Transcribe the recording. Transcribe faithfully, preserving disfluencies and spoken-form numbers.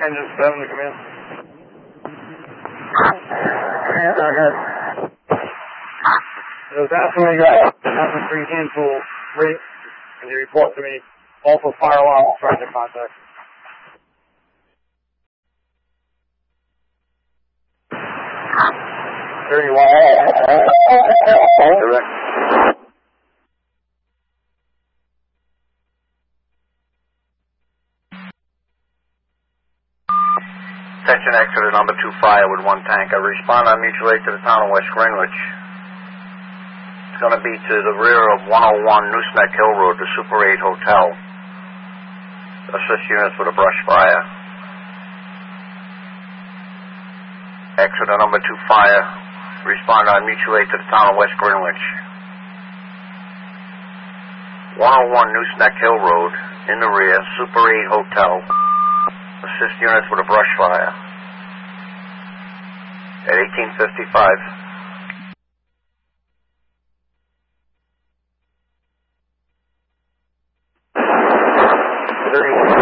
Engine seven to come in. It was asking me, guys, asking three handful rate, and you report to me, also fire alarm, tragic contact. thirty-one. Direct. Attention exit at number two fire with one tanker. Respond on mutual aid to the town of West Greenwich. It's going to be to the rear of one oh one Nooseneck Hill Road, the Super eight Hotel. Assist units with a brush fire. Exit at number two fire. Respond on mutual aid to the town of West Greenwich. one oh one Nooseneck Hill Road, in the rear, Super eight Hotel. Assist units with a brush fire. At eighteen fifty-five. thirty-one.